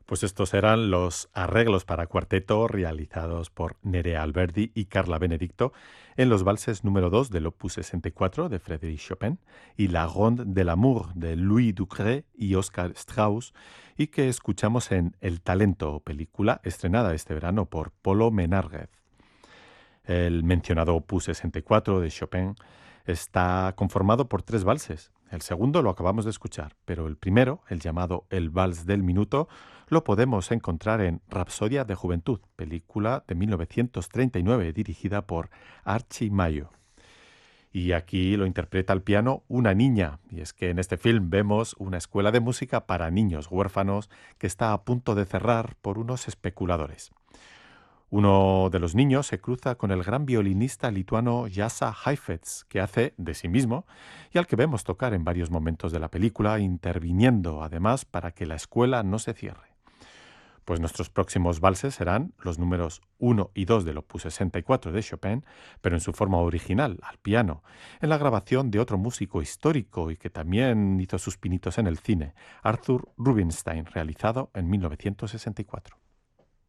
Pues estos eran los arreglos para cuarteto realizados por Nerea Alberdi y Carla Benedicto en los valses número 2 del opus 64 de Frédéric Chopin y la Ronde de l'amour de Louis Ducré y Oscar Strauss, y que escuchamos en El Talento, película estrenada este verano por Polo Menárguez. El mencionado opus 64 de Chopin está conformado por tres valses. El segundo lo acabamos de escuchar, pero el primero, el llamado El Vals del Minuto, lo podemos encontrar en Rapsodia de Juventud, película de 1939 dirigida por Archie Mayo. Y aquí lo interpreta al piano una niña, y es que en este film vemos una escuela de música para niños huérfanos que está a punto de cerrar por unos especuladores. Uno de los niños se cruza con el gran violinista lituano Jasa Heifetz, que hace de sí mismo y al que vemos tocar en varios momentos de la película, interviniendo además para que la escuela no se cierre. Pues nuestros próximos valses serán los números 1 y 2 del opus 64 de Chopin, pero en su forma original, al piano, en la grabación de otro músico histórico y que también hizo sus pinitos en el cine, Arthur Rubinstein, realizado en 1964.